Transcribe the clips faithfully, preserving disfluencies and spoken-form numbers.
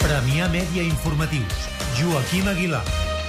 Premià Mèdia Informatius, Joaquim Aguilar.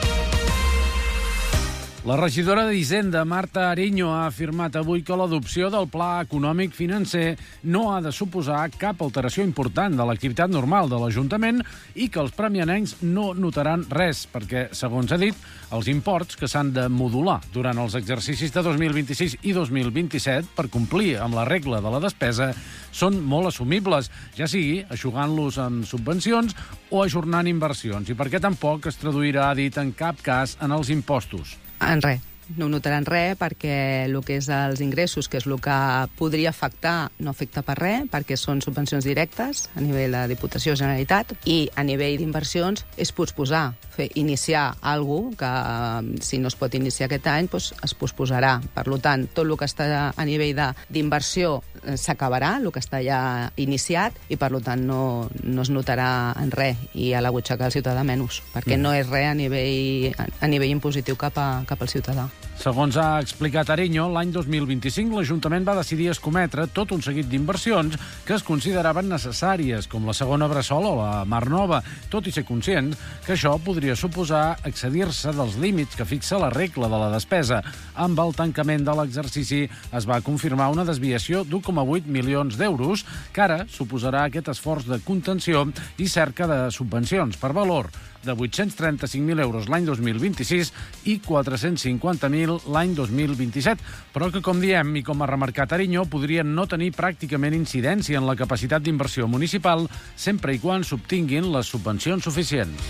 La regidora d'Hisenda, Marta Ariño, ha afirmat avui que l'adopció del Pla Econòmic Financer no ha de suposar cap alteració important de l'activitat normal de l'Ajuntament i que els premianencs no notaran res, perquè, segons ha dit, els imports que s'han de modular durant els exercicis de dos mil vint-i-sis i dos mil vint-i-set per complir amb la regla de la despesa són molt assumibles, ja sigui eixugant-los amb subvencions o ajornant inversions, i perquè tampoc es traduirà, ha dit, en cap cas en els impostos. En res. No ho notaran res perquè el que és els ingressos, que és el que podria afectar, no afecta per res, perquè són subvencions directes a nivell de Diputació Generalitat, i a nivell d'inversions és posposar, fer, iniciar alguna cosa que si no es pot iniciar aquest any doncs es posposarà. Per tant, tot el que està a nivell d'inversió s'acabarà, el que està ja iniciat, i per tant no, no es notarà en res, i a la butxaca del ciutadà menys, perquè no és res a nivell, a nivell impositiu cap, a, cap al ciutadà. Segons ha explicat Ariño, l'any dos mil vint-i-cinc l'Ajuntament va decidir escometre tot un seguit d'inversions que es consideraven necessàries, com la segona Bressol o la Mar Nova, tot i ser conscients que això podria suposar excedir-se dels límits que fixa la regla de la despesa. Amb el tancament de l'exercici es va confirmar una desviació d'u coma vuit milions d'euros, que ara suposarà aquest esforç de contenció i cerca de subvencions per valor de vuit-cents trenta-cinc mil euros l'any dos mil vint-i-sis i quatre-cents cinquanta mil l'any dos mil vint-i-set, però que, com diem i com ha remarcat Ariño, podrien no tenir pràcticament incidència en la capacitat d'inversió municipal sempre i quan s'obtinguin les subvencions suficients.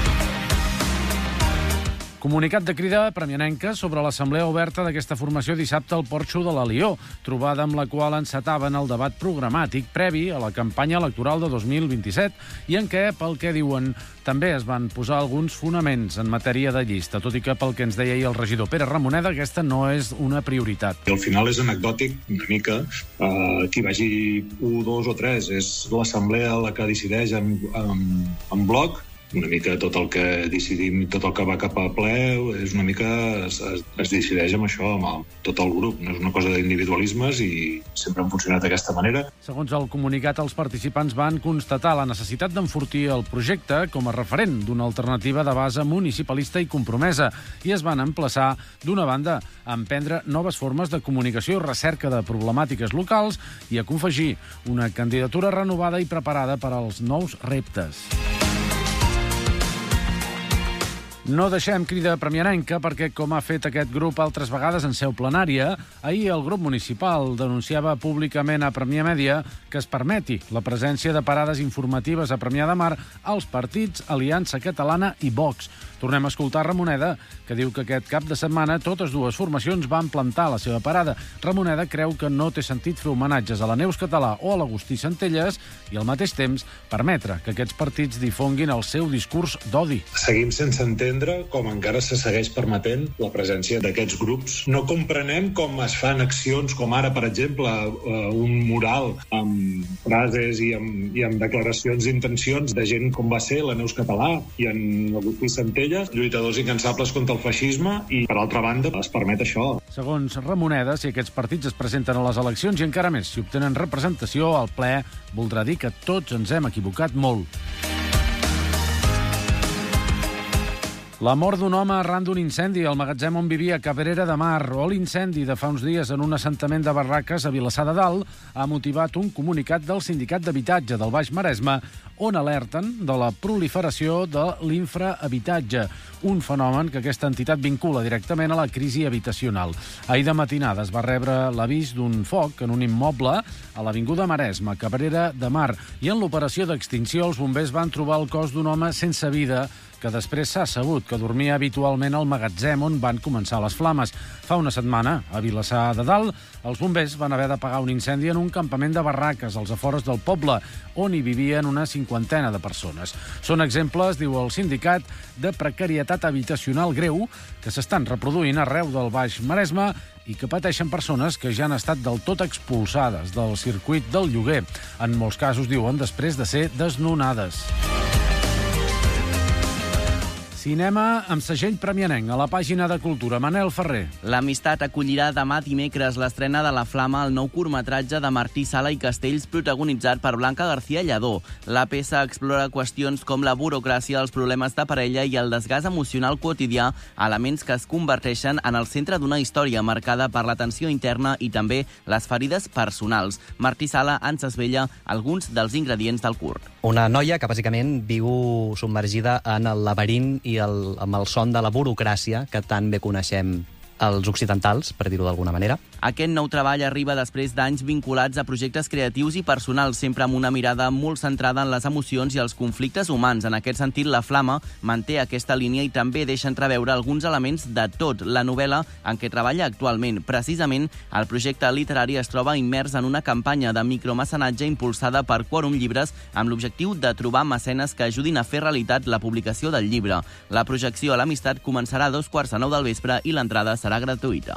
Comunicat de crida premianenca sobre l'assemblea oberta d'aquesta formació dissabte al Porxo de l'Alió, trobada amb la qual encetaven el debat programàtic previ a la campanya electoral de dos mil vint-i-set i en què, pel que diuen, també es van posar alguns fonaments en matèria de llista, tot i que, pel que ens deia ahir el regidor Pere Ramoneda, aquesta no és una prioritat. Al final és anecdòtic una mica eh, que hi vagi un, dos o tres. És l'assemblea la que decideix en, en, en bloc. Una mica tot el que decidim, tot el que va cap a ple, és una mica es, es, es decideix amb això, amb el, tot el grup. No és una cosa d'individualismes i sempre han funcionat d'aquesta manera. Segons el comunicat, els participants van constatar la necessitat d'enfortir el projecte com a referent d'una alternativa de base municipalista i compromesa i es van emplaçar, d'una banda, a emprendre noves formes de comunicació i recerca de problemàtiques locals i a confegir una candidatura renovada i preparada per als nous reptes. No deixem crida premianenca perquè, com ha fet aquest grup altres vegades en seu plenària, ahir el grup municipal denunciava públicament a Premià Mèdia que es permeti la presència de parades informatives a Premià de Mar als partits Aliança Catalana i Vox. Tornem a escoltar Ramoneda, que diu que aquest cap de setmana totes dues formacions van plantar la seva parada. Ramoneda creu que no té sentit fer homenatges a la Neus Català o a l'Agustí Centelles i, al mateix temps, permetre que aquests partits difonguin el seu discurs d'odi. Seguim sense entendre com encara se segueix permetent la presència d'aquests grups. No comprenem com es fan accions com ara, per exemple, un mural amb frases i amb, i amb declaracions d'intencions de gent com va ser la Neus Català i en l'Agustí Centelles, lluitadors incansables contra el feixisme, i, per altra banda, es permet això. Segons Ramoneda, si aquests partits es presenten a les eleccions i encara més si obtenen representació al ple, voldrà dir que tots ens hem equivocat molt. La mort d'un home arran d'un incendi al magatzem on vivia a Cabrera de Mar o l'incendi de fa uns dies en un assentament de barraques a Vilassar de Dalt ha motivat un comunicat del Sindicat d'Habitatge del Baix Maresme on alerten de la proliferació de l'infrahabitatge, un fenomen que aquesta entitat vincula directament a la crisi habitacional. Ahir de matinada es va rebre l'avís d'un foc en un immoble a l'Avinguda Maresme, Cabrera de Mar, i en l'operació d'extinció els bombers van trobar el cos d'un home sense vida que després s'ha sabut que dormia habitualment al magatzem on van començar les flames. Fa una setmana, a Vilassar de Dalt, els bombers van haver d'apagar un incendi en un campament de barraques als afores del poble, on hi vivien una cinquantena de persones. Són exemples, diu el sindicat, de precarietat habitacional greu que s'estan reproduint arreu del Baix Maresme i que pateixen persones que ja han estat del tot expulsades del circuit del lloguer. En molts casos, diuen, després de ser desnonades. Cinema amb segell premianenc a la pàgina de Cultura. Manel Ferrer. L'Amistat acollirà demà dimecres l'estrena de La Flama, el nou curtmetratge de Martí Sala i Castells, protagonitzat per Blanca García Lledó. La peça explora qüestions com la burocràcia, els problemes de parella i el desgast emocional quotidià, elements que es converteixen en el centre d'una història marcada per la tensió interna i també les ferides personals. Martí Sala ens esvella alguns dels ingredients del curt. Una noia que bàsicament viu submergida en el laberint i el, amb el son de la burocràcia que tan bé coneixem els occidentals, per dir-ho d'alguna manera. Aquest nou treball arriba després d'anys vinculats a projectes creatius i personals, sempre amb una mirada molt centrada en les emocions i els conflictes humans. En aquest sentit, La Flama manté aquesta línia i també deixa entreveure alguns elements de tot la novel·la en què treballa actualment. Precisament, el projecte literari es troba immers en una campanya de micromecenatge impulsada per Quòrum Llibres amb l'objectiu de trobar mecenes que ajudin a fer realitat la publicació del llibre. La projecció a l'Amistat començarà a dos quarts de nou del vespre i l'entrada serà gratuïta.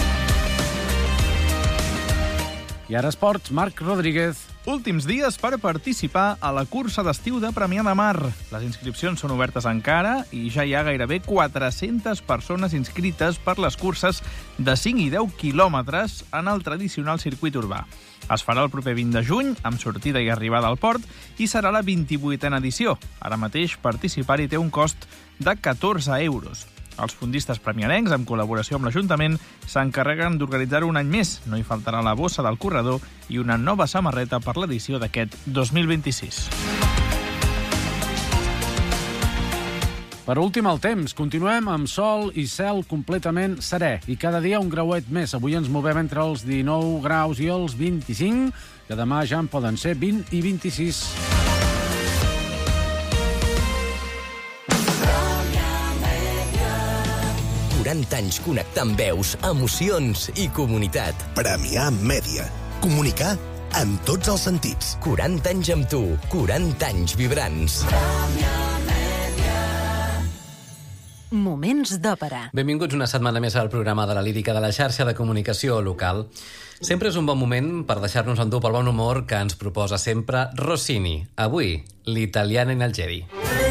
I ara esports, Marc Rodríguez. Últims dies per participar a la cursa d'estiu de Premià de Mar. Les inscripcions són obertes encara i ja hi ha gairebé quatre-centes persones inscrites per les curses de cinc i deu quilòmetres en el tradicional circuit urbà. Es farà el proper vint de juny, amb sortida i arribada al port, i serà la vint-i-vuitena edició. Ara mateix participar-hi té un cost de catorze euros. Els fondistes premianencs, en col·laboració amb l'Ajuntament, s'encarreguen d'organitzar-ho un any més. No hi faltarà la bossa del corredor i una nova samarreta per l'edició d'aquest dos mil vint-i-sis. Per últim, el temps. Continuem amb sol i cel completament serè. I cada dia un grauet més. Avui ens movem entre els dinou graus i els vint-i-cinc, que demà ja en poden ser vint i vint-i-sis. quaranta anys connectant veus, emocions i comunitat. Premià Mèdia. Comunicar en tots els sentits. quaranta anys amb tu, quaranta anys vibrants. Moments d'òpera. Benvinguts una setmana més al programa de la lírica de la xarxa de comunicació local. Sempre és un bon moment per deixar-nos endur pel bon humor que ens proposa sempre Rossini. Avui, l'Italiana in Algeri.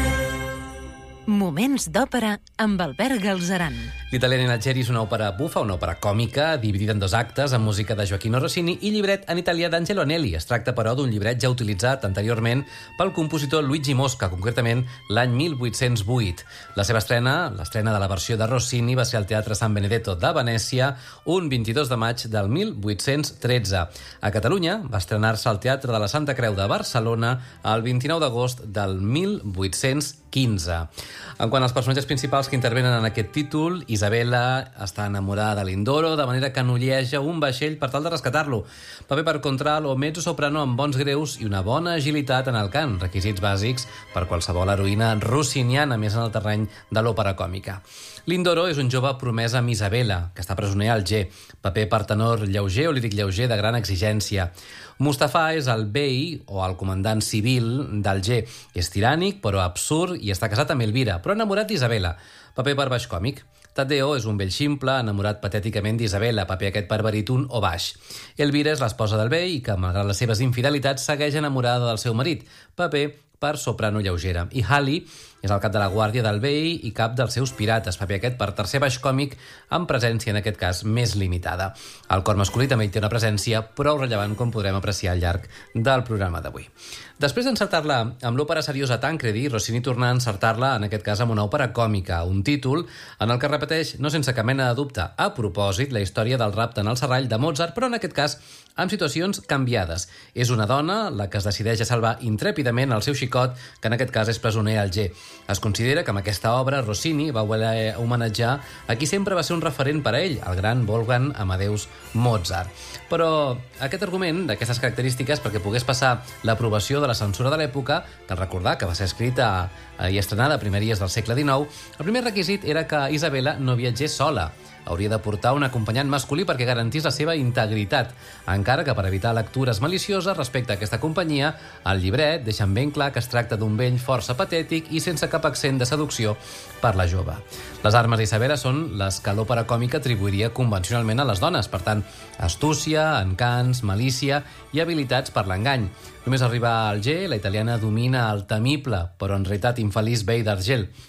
Moments d'òpera amb Albert Galzeran. L'Italiana in Algeri és una òpera bufa, una òpera còmica, dividida en dos actes, amb música de Gioacchino Rossini i llibret en italià d'Angelo Anelli. Es tracta, però, d'un llibret ja utilitzat anteriorment pel compositor Luigi Mosca, concretament l'any mil vuit-cents vuit. La seva estrena, l'estrena de la versió de Rossini, va ser al Teatre San Benedetto de Venècia un vint-i-dos de maig del mil vuit-cents tretze. A Catalunya va estrenar-se al Teatre de la Santa Creu de Barcelona el vint-i-nou d'agost del mil vuit-cents quinze. En quant als personatges principals que intervenen en aquest títol, Isabella està enamorada de Lindoro, de manera que nolleja un vaixell per tal de rescatar-lo. Paper per contralt o mezzo-soprano amb bons greus i una bona agilitat en el cant, requisits bàsics per qualsevol heroïna rossiniana, més en el terreny de l'òpera còmica. Lindoro és un jove promès amb Isabella, que està presoner a Alger. Paper per tenor lleuger o líric lleuger de gran exigència. Mustafa és el bei, o el comandant civil d'Alger. És tirànic, però absurd, i està casat amb Elvira, però enamorat d'Isabella. Paper per baix còmic. Taddeo és un vell ximple, enamorat patèticament d'Isabella, paper aquest per baríton o baix. Elvira és l'esposa del bei i que, malgrat les seves infidelitats, segueix enamorada del seu marit, paper per soprano lleugera. I Halley és el cap de la guàrdia del bei i cap dels seus pirates, paper aquest per tercer baix còmic, amb presència, en aquest cas, més limitada. El cor masculí també hi té una presència prou rellevant, com podrem apreciar al llarg del programa d'avui. Després d'encertar-la amb l'òpera seriosa Tancredi, Rossini torna a encertar-la, en aquest cas, amb una òpera còmica, un títol en el que repeteix, no sense cap mena de dubte, a propòsit, la història del rapte en el serrall de Mozart, però en aquest cas amb situacions canviades. És una dona la que es decideix a salvar intrèpidament el seu xicot, que en aquest cas és presoner a Alger. Es considera que amb aquesta obra Rossini va voler homenatjar a qui sempre va ser un referent per a ell, el gran Wolfgang Amadeus Mozart. Però aquest argument, d'aquestes característiques, perquè pogués passar l'aprovació de la censura de l'època, cal recordar que va ser escrita i estrenada a primeries del segle dinou, el primer requisit era que Isabella no viatgés sola. Hauria de portar un acompanyant masculí perquè garantís la seva integritat, encara que per evitar lectures malicioses respecte a aquesta companyia, el llibret deixa ben clar que es tracta d'un vell força patètic i sense cap accent de seducció per la jove. Les armes d'Isabella són les que l'òpera còmica atribuiria convencionalment a les dones, per tant, astúcia, encants, malícia i habilitats per l'engany. Només arribar a Alger, la italiana domina el temible, però en realitat infeliç bei d'Argel.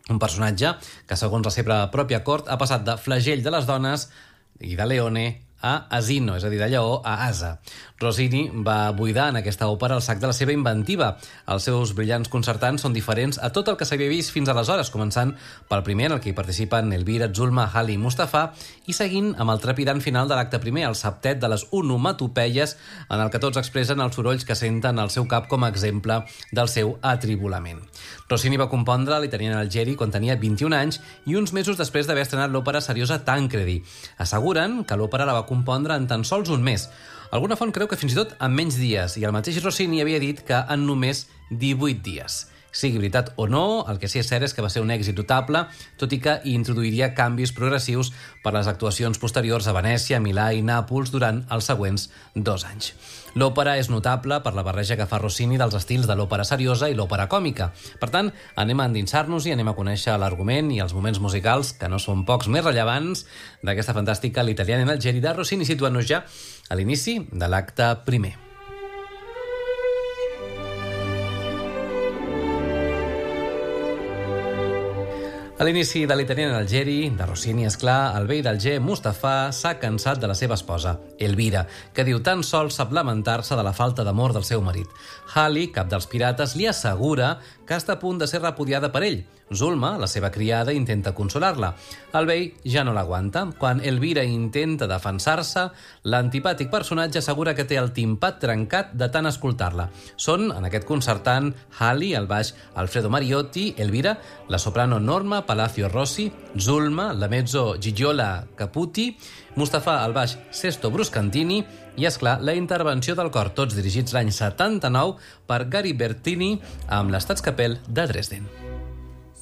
Un personatge que, segons la seva pròpia cort, ha passat de flagell de les dones i de leone a asino, és a dir, de lleó a asa. Rossini va buidar en aquesta òpera el sac de la seva inventiva. Els seus brillants concertants són diferents a tot el que s'havia vist fins aleshores, començant pel primer, en el que hi participen Elvira, Zulma, Hali i Mustafà, i seguint amb el trepidant final de l'acte primer, el septet de les onomatopeies, en el que tots expressen els sorolls que senten al seu cap com a exemple del seu atribulament. Rossini va compondre l'Italiana Algeri quan tenia vint-i-un anys i uns mesos després d'haver estrenat l'òpera seriosa Tancredi. Asseguren que l'òpera la va compondre en tan sols un mes. Alguna font creu que fins i tot en menys dies, i el mateix Rossini havia dit que en només divuit dies. Sigui veritat o no, el que sí és cert és que va ser un èxit notable, tot i que hi introduiria canvis progressius per les actuacions posteriors a Venècia, Milà i Nàpols durant els següents dos anys. L'òpera és notable per la barreja que fa Rossini dels estils de l'òpera seriosa i l'òpera còmica. Per tant, anem a endinsar-nos i anem a conèixer l'argument i els moments musicals, que no són pocs més rellevants, d'aquesta fantàstica L'Italiana in Algeri de Rossini, situant-nos ja a l'inici de l'acte primer. A l'inici de l'Italiana in Algeri, de Rossini, és clar, el vell d'Alger, Mustafà, s'ha cansat de la seva esposa, Elvira, que diu tan sols sap lamentar-se de la falta d'amor del seu marit. Hali, cap dels pirates, li assegura que està a punt de ser repudiada per ell. Zulma, la seva criada, intenta consolar-la. El vell ja no l'aguanta. Quan Elvira intenta defensar-se, l'antipàtic personatge assegura que té el timpat trencat de tant escoltar-la. Són, en aquest concertant, Hali, al baix Alfredo Mariotti, Elvira, la soprano Norma Palacio Rossi, Zulma, la mezzo Gigiola Caputi, Mustafà, al baix Sesto Bruscantini i, esclar, la intervenció del cor, tots dirigits l'any setanta-nou per Gary Bertini amb l'Staatskapelle de Dresden.